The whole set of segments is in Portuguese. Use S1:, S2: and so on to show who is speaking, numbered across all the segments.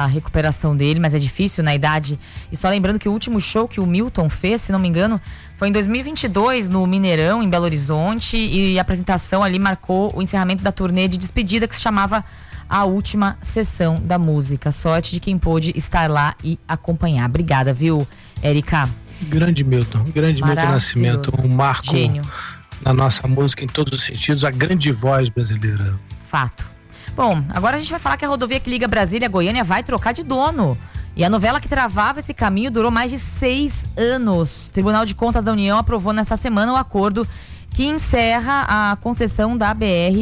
S1: pela recuperação dele, mas é difícil na idade. E só lembrando que o último show que o Milton fez, se não me engano, foi em 2022 no Mineirão, em Belo Horizonte, e a apresentação ali marcou o encerramento da turnê de despedida que se chamava A Última Sessão da Música. Sorte de quem pôde estar lá e acompanhar. Obrigada, viu, Érica?
S2: Grande Milton Nascimento, um marco
S1: Gênio
S2: na nossa música em todos os sentidos, a grande voz brasileira.
S1: Fato. Bom, agora a gente vai falar que a rodovia que liga Brasília a Goiânia vai trocar de dono. E a novela que travava esse caminho durou mais de 6 anos. O Tribunal de Contas da União aprovou nesta semana o acordo que encerra a concessão da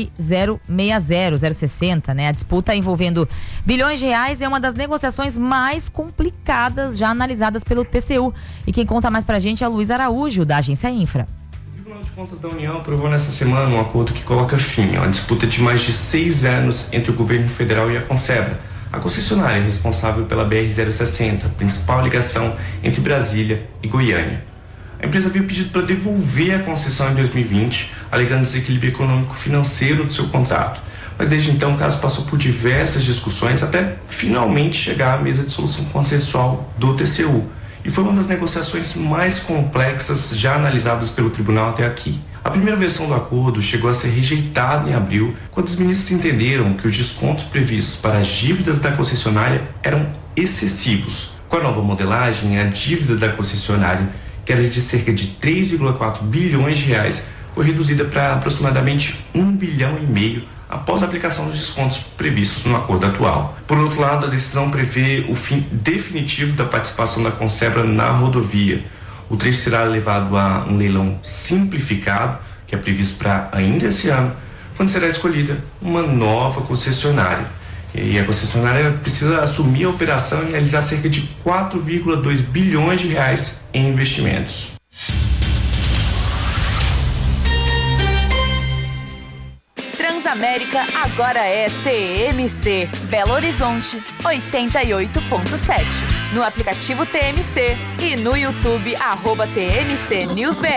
S1: BR-060, né? A disputa envolvendo bilhões de reais é uma das negociações mais complicadas já analisadas pelo TCU. E quem conta mais pra gente é o Luiz Araújo, da Agência Infra.
S3: O Tribunal de Contas da União aprovou nesta semana um acordo que coloca fim a uma disputa de mais de 6 anos entre o governo federal e a Consebra, a concessionária responsável pela BR-060, principal ligação entre Brasília e Goiânia. A empresa havia pedido para devolver a concessão em 2020, alegando desequilíbrio econômico-financeiro do seu contrato. Mas desde então o caso passou por diversas discussões até finalmente chegar à mesa de solução consensual do TCU. E foi uma das negociações mais complexas já analisadas pelo tribunal até aqui. A primeira versão do acordo chegou a ser rejeitada em abril, quando os ministros entenderam que os descontos previstos para as dívidas da concessionária eram excessivos. Com a nova modelagem, a dívida da concessionária, que era de cerca de 3,4 bilhões de reais, foi reduzida para aproximadamente 1,5 bilhão após a aplicação dos descontos previstos no acordo atual. Por outro lado, a decisão prevê o fim definitivo da participação da Consebra na rodovia. O trecho será levado a um leilão simplificado, que é previsto para ainda esse ano, quando será escolhida uma nova concessionária. E a concessionária precisa assumir a operação e realizar cerca de 4,2 bilhões de reais em investimentos.
S4: Transamérica agora é TMC. Belo Horizonte 88.7. No aplicativo TMC e no YouTube @TMC News BR.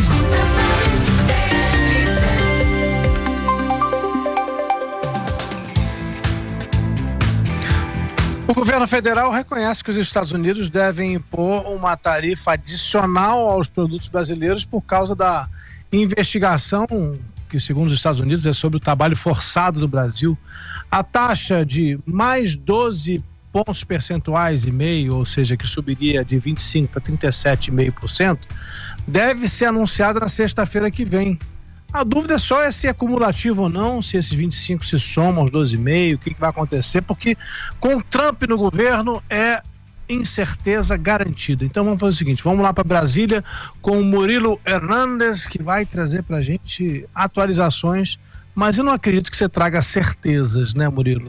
S2: O governo federal reconhece que os Estados Unidos devem impor uma tarifa adicional aos produtos brasileiros por causa da investigação que, segundo os Estados Unidos, é sobre o trabalho forçado do Brasil. A taxa de mais 12 pontos percentuais e meio, ou seja, que subiria de 25% para 37,5%, deve ser anunciada na sexta-feira que vem. A dúvida só é se é cumulativo ou não, se esses 25 se somam aos 12,5, o que vai acontecer, porque com o Trump no governo é incerteza garantida. Então vamos fazer o seguinte, vamos lá para Brasília com o Murilo Hernandes, que vai trazer para a gente atualizações, mas eu não acredito que você traga certezas, né, Murilo?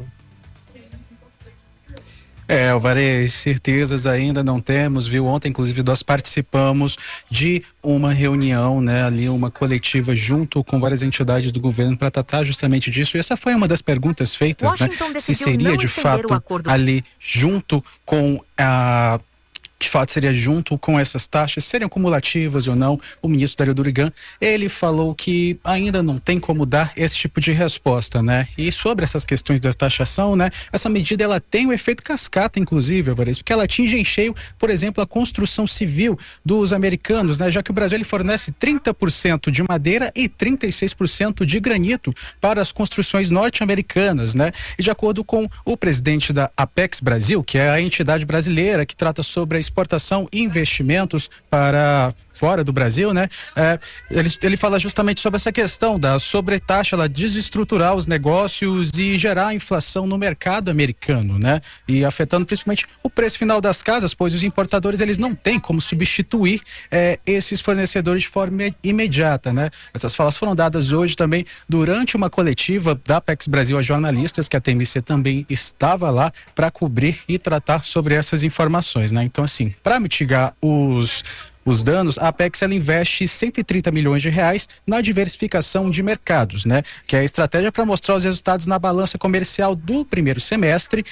S5: Alvarez, certezas ainda não temos, viu? Ontem, inclusive, nós participamos de uma reunião, né? Ali uma coletiva junto com várias entidades do governo para tratar justamente disso. E essa foi uma das perguntas feitas,
S1: Washington,
S5: né? Se seria de fato ali junto com a... De fato, seria junto com essas taxas, seriam cumulativas ou não. O ministro Dario Durigan, ele falou que ainda não tem como dar esse tipo de resposta, né? E sobre essas questões da taxação, né? Essa medida, ela tem um efeito cascata, inclusive, Alvarez, porque ela atinge em cheio, por exemplo, a construção civil dos americanos, né? Já que o Brasil, ele fornece 30% de madeira e 36% de granito para as construções norte-americanas, né? E de acordo com o presidente da Apex Brasil, que é a entidade brasileira que trata sobre a exportação e investimentos para fora do Brasil, né? Ele fala justamente sobre essa questão da sobretaxa, ela desestruturar os negócios e gerar inflação no mercado americano, né? E afetando principalmente o preço final das casas, pois os importadores, eles não têm como substituir esses fornecedores de forma imediata, né? Essas falas foram dadas hoje também durante uma coletiva da Apex Brasil a jornalistas, que a TMC também estava lá para cobrir e tratar sobre essas informações, né? Então, assim, para mitigar os danos, a Apex, ela investe 130 milhões de reais na diversificação de mercados, né? Que é a estratégia para mostrar os resultados na balança comercial do primeiro semestre,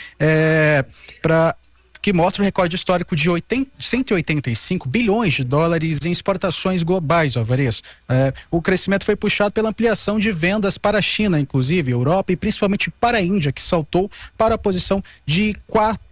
S5: que mostra o recorde histórico de 185 bilhões de dólares em exportações globais, Alvarez. O crescimento foi puxado pela ampliação de vendas para a China, inclusive Europa e principalmente para a Índia, que saltou para a posição de